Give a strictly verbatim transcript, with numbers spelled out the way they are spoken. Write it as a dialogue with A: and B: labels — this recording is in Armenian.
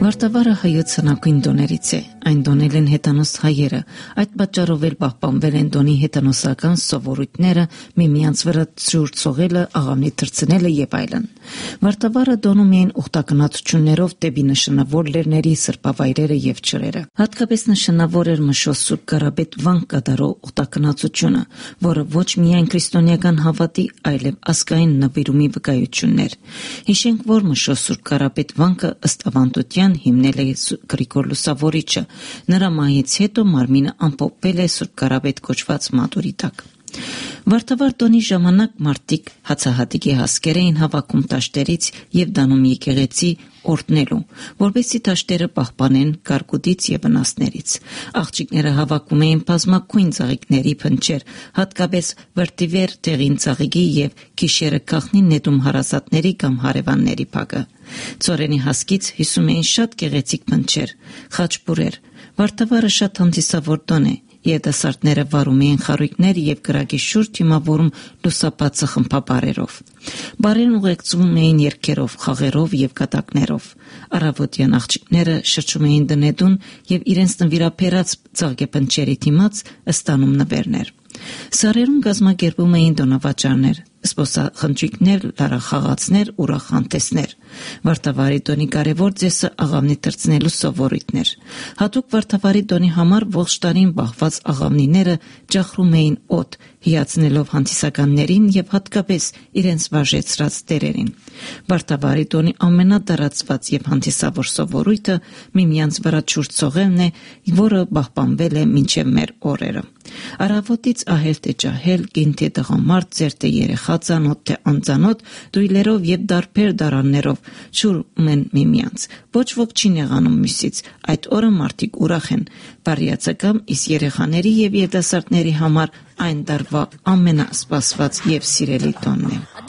A: Վարդավառը հայոց հնագույն տոներից է, այն տոնել են հետանոց հայերը, այդ պատճառով էլ պահպանվել են տոնի հետանոսական սովորույթները, միմյանց վրա ջուր ցողելը, աղավնի թռցնելը եւ այլն։ Վարդավառը տոնում էին ուխտակնածություններով դեպի նշանավոր լեռների սրբավայրերը եւ ջրերը։ Հատկապես նշանավոր էր Մշոս Սուրբ Կարապետ Վանք կատարող ուխտակնածությունը, որը ոչ միայն քրիստոնեական հավատի, այլև ազգային նվիրումի վկայությունն էր։ Հիշենք, որ Մշոս Սուրբ Կարապետ Վանքը ըստ ավանդության հիմնել է Գրիգոր Լուսավորիչը, նրա մահից հետո մարմինը ամփոփվել է Սուրբ Կարապետ կոչված մատուրի տակ։ Վարդավառ տոնի ժամանակ մարդիկ հացահատիկի հասկեր էին հավաքում տաշտերից եւ դանում եկեղեցի օրհնելու, որպեսզի տաշտերը պահպանեն կարկուտից եւ վնասներից։ Աղջիկները հավաքում էին բազմակույն ծաղիկների փնջեր, հատկապես վրտիվեր, տեղին ծաղիկի եւ գիշերը գաղտնի նետում հարազատների կամ հարևանների փակը։ Ծորենի հասկից հյուսում էին շատ գեղեցիկ փնջեր, խաչբուրեր։ Վարդավառը շատ հանդիսավոր տոն է։ Երիտասարդները վարում էին խարույկներ եւ կրակի շուրջ դիմավորում լուսապացը խմբաբարերով։ Բարերն ուղեկցում էին երգերով, խաղերով եւ կատակներով։ Առավոտյան աղջիկները շրջում էին դնետուն եւ իրենց նվիրաբերած ծաղկեպնջերի դիմաց ստանում նվերներ։ Սարերում կազմակերպում էին տոնավաճառներ, զբոսախնդրիկներ, լարախաղացներ, ուրախ հանդեսներ։ Վարդավառի տոնի կարևոր ծեսը աղավնի թռցնելու սովորույթն էր։ Հատուկ Վարդավառի տոնի համար ողջ տարին բախված աղավնիները ջախրում էին օդ, հիացնելով հանդիսականներին եւ հատկապես իրենց վարժեցրած տերերին։ Վարդավառի տոնի ամենատարածված եւ հանդիսավոր սովորույթը միմյանց վրա ջուր ցողելն է, որը պահպանվել է մինչեւ մեր օրերը։ Առավոտից ահել թե ջահել, կին թե տղամարդ, ծեր թե երեխա, ծանոթ թե անծանոթ, դույլերով եւ դարբեր դարաններով ջուրում են միմյանց։ Ոչ ոք չի նեղանում մյուսից։ Այդ օրը մարդիկ ուրախ են։ Բարյացակամ իսկ երեխաների եւ երիտասարդների համար այն տարվա ամենասպասված եւ սիրելի տոնն է։